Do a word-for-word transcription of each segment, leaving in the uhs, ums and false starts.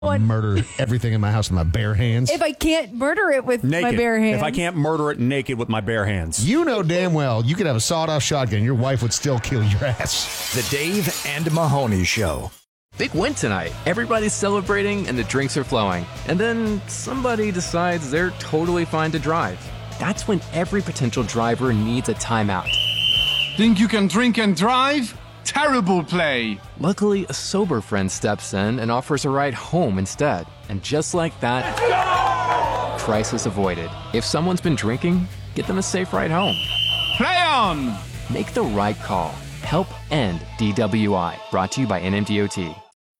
Murder everything in my house with my bare hands. If I can't murder it with Naked. my bare hands. If I can't murder it naked with my bare hands. You know damn well you could have a sawed-off shotgun. Your wife would still kill your ass. The Dave and Mahoney Show. Big win tonight. Everybody's celebrating and the drinks are flowing. And then somebody decides they're totally fine to drive. That's when every potential driver needs a timeout. Think you can drink and drive? Terrible play. Luckily, a sober friend steps in and offers a ride home instead. And just like that, crisis avoided. If someone's been drinking, get them a safe ride home. Play on! Make the right call. Help end D W I. Brought to you by N M D O T.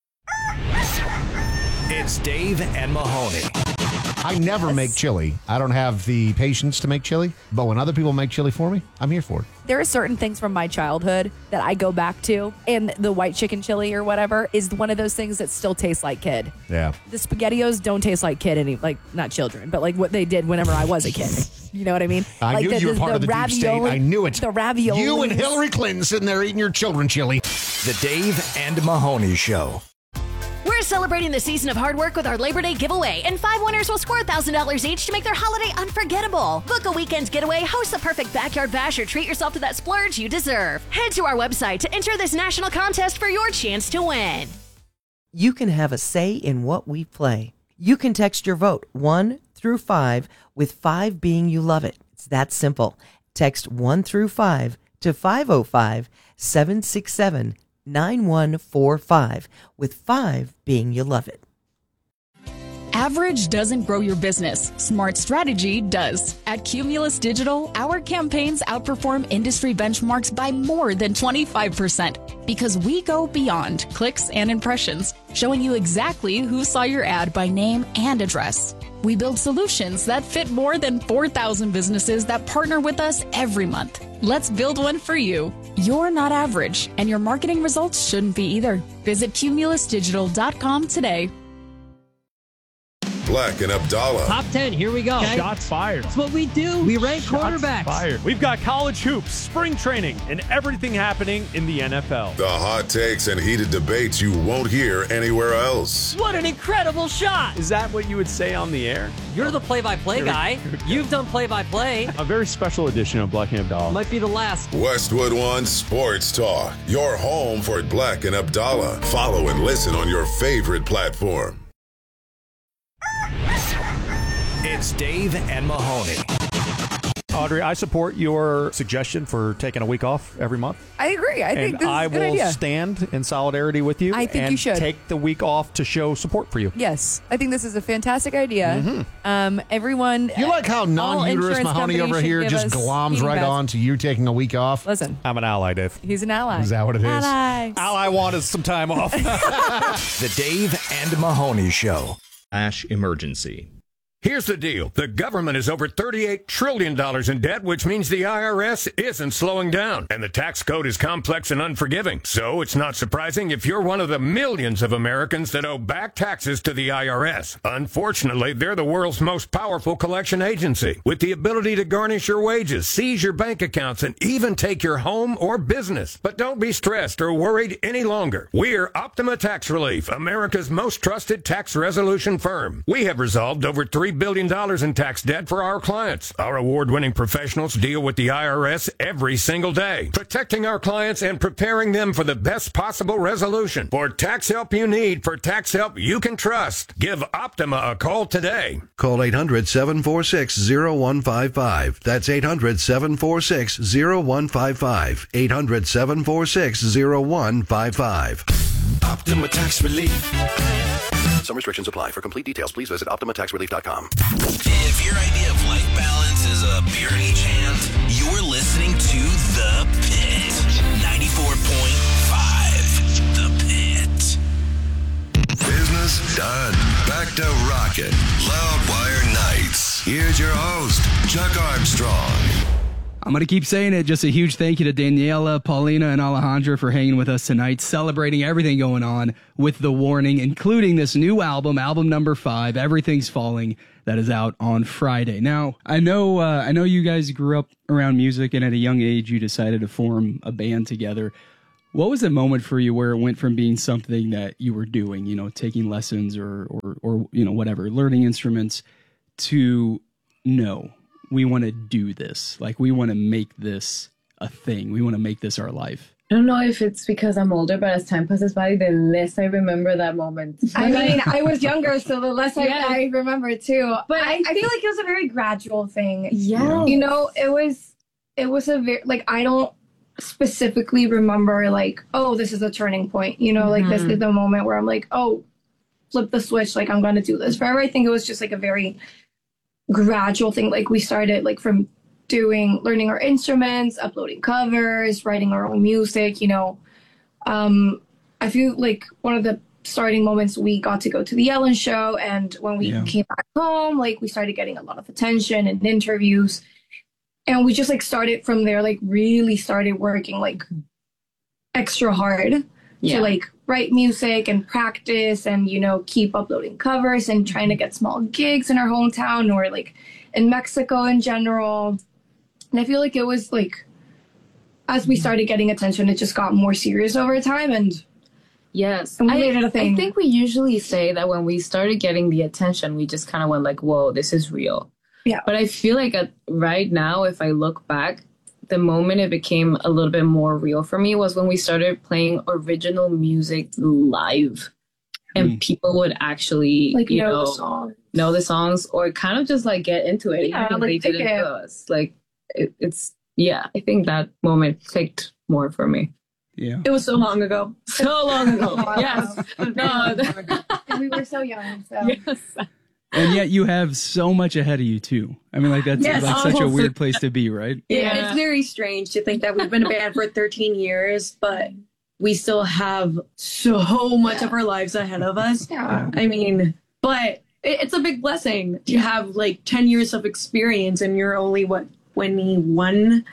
It's Dave and Mahoney. I never make chili. I don't have the patience to make chili, but when other people make chili for me, I'm here for it. There are certain things from my childhood that I go back to, and the white chicken chili or whatever is one of those things that still tastes like kid. Yeah. The SpaghettiOs don't taste like kid any, like not children, but like what they did whenever I was a kid. You know what I mean? I like knew the, you were the, part the of the ravioli, deep state. I knew it. The ravioli. You and Hillary Clinton sitting there eating your children chili. The Dave and Mahoney Show. We're celebrating the season of hard work with our Labor Day giveaway, and five winners will score one thousand dollars each to make their holiday unforgettable. Book a weekend getaway, host the perfect backyard bash, or treat yourself to that splurge you deserve. Head to our website to enter this national contest for your chance to win. You can have a say in what we play. You can text your vote one through five, with five being you love it. It's that simple. Text one through five to five oh five, seven six seven, nine one four five, with five being you love it. Average doesn't grow your business. Smart strategy does. At Cumulus Digital, our campaigns outperform industry benchmarks by more than twenty-five percent because we go beyond clicks and impressions, showing you exactly who saw your ad by name and address. We build solutions that fit more than four thousand businesses that partner with us every month. Let's build one for you. You're not average, and your marketing results shouldn't be either. Visit cumulus digital dot com today. Black and Abdallah. Top ten, here we go. Okay. Shots fired. That's what we do. We rank Shots quarterbacks. Fired. We've got college hoops, spring training, and everything happening in the N F L. The hot takes and heated debates you won't hear anywhere else. What an incredible shot. Is that what you would say on the air? You're the play-by-play guy. You've done play-by-play. A very special edition of Black and Abdallah. Might be the last. Westwood One Sports Talk. Your home for Black and Abdallah. Follow and listen on your favorite platform. It's Dave and Mahoney. Audrey, I support your suggestion for taking a week off every month. I agree. I think and this is I a good will idea. stand in solidarity with you. I think and you should take the week off to show support for you. Yes, I think this is a fantastic idea. Mm-hmm. Um, everyone, You like how non-uterus Mahoney over here just gloms right on to you taking a week off? Listen, I'm an ally, Dave. He's an ally. Is that what it is? Ally. All I want is some time off. The Dave and Mahoney Show. Ash emergency. Here's the deal. The government is over thirty-eight trillion dollars in debt, which means the I R S isn't slowing down. And the tax code is complex and unforgiving. So it's not surprising if you're one of the millions of Americans that owe back taxes to the I R S. Unfortunately, they're the world's most powerful collection agency, with the ability to garnish your wages, seize your bank accounts, and even take your home or business. But don't be stressed or worried any longer. We're Optima Tax Relief, America's most trusted tax resolution firm. We have resolved over three billion dollars in tax debt for our clients. Our award-winning professionals deal with the I R S every single day, protecting our clients and preparing them for the best possible resolution. For tax help you need, for tax help you can trust, give Optima a call today. Call eight hundred, seven four six, zero one five five. That's eight hundred, seven four six, zero one five five. eight hundred, seven four six, zero one five five. Optima Tax Relief. Some restrictions apply. For complete details, please visit optima tax relief dot com. If your idea of life balance is a beer in each hand, you're listening to The Pit. ninety-four point five. The Pit. Business done. Back to rockin'. Loudwire Nights. Here's your host, Chuck Armstrong. I'm going to keep saying it. Just a huge thank you to Daniela, Paulina, and Alejandra for hanging with us tonight, celebrating everything going on with The Warning, including this new album, album number five, Everything's Falling, that is out on Friday. Now, I know uh, I know you guys grew up around music, and at a young age you decided to form a band together. What was the moment for you where it went from being something that you were doing, you know, taking lessons or, or, or you know, whatever, learning instruments, to no, we want to do this. Like, we want to make this a thing. We want to make this our life. I don't know if it's because I'm older, but as time passes by, the less I remember that moment. I mean, I was younger, so the less Yeah. I, I remember too. But I, I feel like it was a very gradual thing. Yeah. You know, it was, it was a very, like, I don't specifically remember, like, oh, this is a turning point. You know, like, this is the moment where I'm like, oh, flip the switch. Like, I'm going to do this forever. I think it was just, like, a very gradual thing. Like, we started, like, from doing, learning our instruments, uploading covers, writing our own music, you know. Um, I feel like one of the starting moments, we got to go to the Ellen show, and when we Yeah. came back home, like, we started getting a lot of attention and interviews, and we just, like, started from there, like, really started working, like, extra hard Yeah. to, like, write music and practice and, you know, keep uploading covers and trying to get small gigs in our hometown or, like, in Mexico in general. And I feel like it was, like, as we started getting attention, it just got more serious over time. And Yes. and we I, made it a thing. I think we usually say that when we started getting the attention, we just kind of went like, whoa, this is real. Yeah. But I feel like at, right now, if I look back, the moment it became a little bit more real for me was when we started playing original music live. And people would actually, Like, you know know, the song. know the songs or kind of just like get into it. Yeah, even if like, they pick didn't it. know us. Like, it, it's, yeah, I think that moment clicked more for me. Yeah. It was so long ago. So long ago. Oh, yes. No. And we were so young. So. Yes. And yet you have so much ahead of you too. I mean, like that's Yes. that's such a Oh, weird place to be, right? Yeah, it's very strange to think that we've been a band for thirteen years, but we still have so much of our lives ahead of us. Yeah. I mean, but it, it's a big blessing to have like ten years of experience and you're only, what, twenty-one?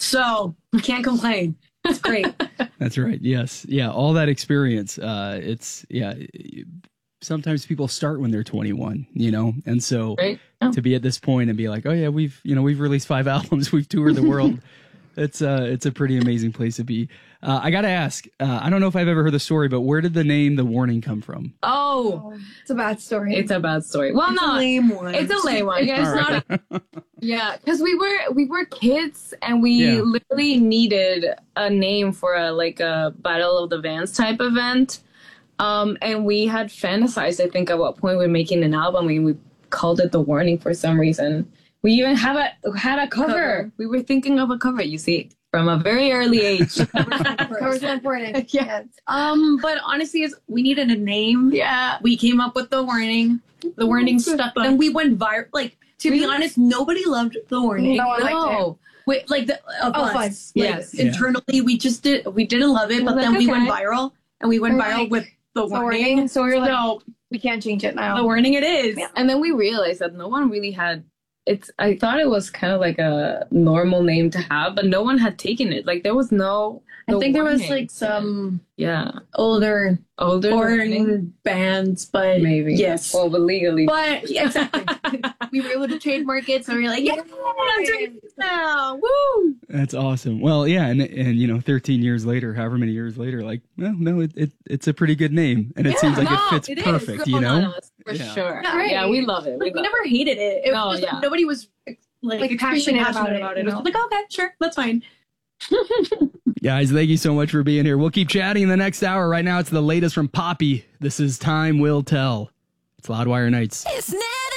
So you can't complain. It's great. That's right. Yes. Yeah. All that experience. Uh, it's yeah. Sometimes people start when they're twenty-one, you know, and so Right. to be at this point and be like, oh yeah, we've you know we've released five albums, we've toured the world. It's uh it's a pretty amazing place to be. Uh, I gotta ask. Uh, I don't know if I've ever heard the story, but where did the name The Warning come from? Oh, it's a bad story. It's a bad story. Well, It's a no, lame one. It's a lame one. Yeah, it's All right. not. A, yeah, because we were we were kids and we Yeah. literally needed a name for a like a Battle of the Vans type event, um, and we had fantasized. I think at what point we're making an album, and we called it The Warning for some reason. We even have a had a cover. Cover. We were thinking of a cover. You see, from a very early age. Covers are important. Yeah. Um, but honestly, it's, we needed a name. Yeah. We came up with The Warning. The Warning stuck, and we went viral. Like, to be honest, nobody loved The Warning. No one liked No. Wait, like the of Oh, us. fun. Like, Yes. Yeah. internally, we just did. We didn't love it, We're but like, then we went okay. viral, and we went We're viral like, with The The Warning. warning. So we were like, So we can't change it now. The Warning, it is. And then we realized that no one really had it's I thought it was kind of like a normal name to have, but no one had taken it. Like there was no I no think there was warning. like some yeah older older foreign bands, but maybe yes. well but legally But yeah, exactly. We were able to trademark it, so we were like, yeah, I'm doing this now. Woo! That's awesome. Well, yeah, and and you know, thirteen years later, however many years later, like, well, no, it, it it's a pretty good name, and it Yeah, seems like no, it fits it is. perfect. Grown You on know, us, for Yeah. sure. Yeah, right. Yeah, we love it. Like, we love never hated it. It No, was just yeah. nobody was like, Like, extremely passionate passionate about it, about it. you It know? was like, okay, sure, that's fine. guys, thank you so much for being here. We'll keep chatting in the next hour. Right now, it's the latest from Poppy. This is Time Will Tell. It's Loudwire Nights. It's not